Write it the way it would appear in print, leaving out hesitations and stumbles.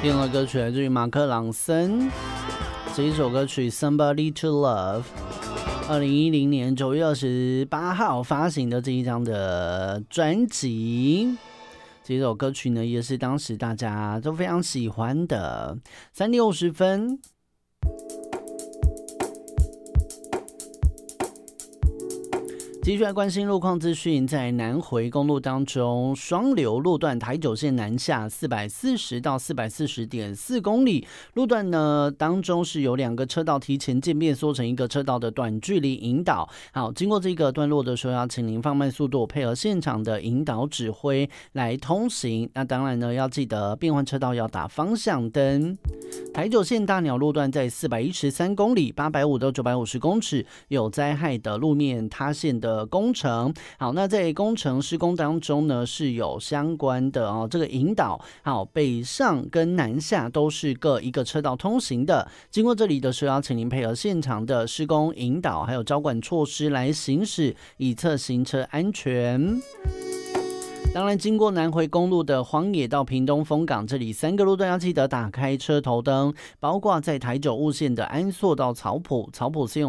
听的歌曲来自于马克·朗森，这一首歌曲《Somebody to Love》。2010年9月28号发行的这一张的专辑，这首歌曲呢也是当时大家都非常喜欢的。3点50分。继续来关心路况资讯，在南回公路当中，双流路段台九线南下440到440.4公里，路段呢当中是有2个车道提前渐变缩成1个车道的短距离引导。好，经过这个段落的时候，要请您放慢速度，配合现场的引导指挥来通行。那当然呢，要记得变换车道要打方向灯。台九线大鸟路段在413公里，850到950公尺有灾害的路面塌陷的工程。好，那在工程施工当中呢，是有相关的这个引导。好，北上跟南下都是各1个车道通行的。经过这里的时候，要请您配合现场的施工引导，还有交管措施来行驶，以策行车安全。当然，经过南回公路的荒野到屏东丰港，这里3个路段要记得打开车头灯，包括在台九雾线的安朔到草埔，草埔是用